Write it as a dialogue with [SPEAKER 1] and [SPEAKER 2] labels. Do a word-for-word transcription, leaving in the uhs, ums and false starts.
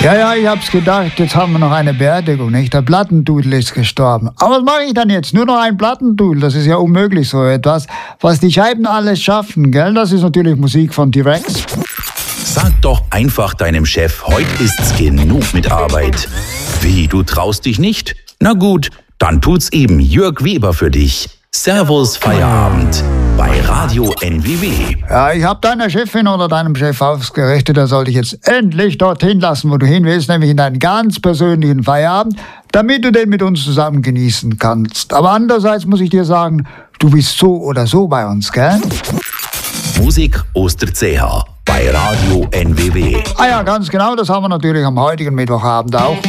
[SPEAKER 1] Ja, ja, ich hab's gedacht, jetzt haben wir noch eine Beerdigung, nicht? Der Plattendudel ist gestorben. Aber was mache ich dann jetzt? Nur noch ein Plattendudel, das ist ja unmöglich, so etwas. Was die Scheiben alles schaffen, gell? Das ist natürlich Musik von T-Rex.
[SPEAKER 2] Sag doch einfach deinem Chef, heute ist's genug mit Arbeit. Wie, du traust dich nicht? Na gut, dann tut's eben Jörg Weber für dich. Servus Feierabend bei Radio N W W.
[SPEAKER 1] Ja, ich habe deiner Chefin oder deinem Chef ausgerichtet, er soll dich jetzt endlich dorthin lassen, wo du hin willst, nämlich in deinen ganz persönlichen Feierabend, damit du den mit uns zusammen genießen kannst. Aber andererseits muss ich dir sagen, du bist so oder so bei uns, gell?
[SPEAKER 2] Musik aus der C H bei Radio N W W.
[SPEAKER 1] Ah ja, ganz genau, das haben wir natürlich am heutigen Mittwochabend auch.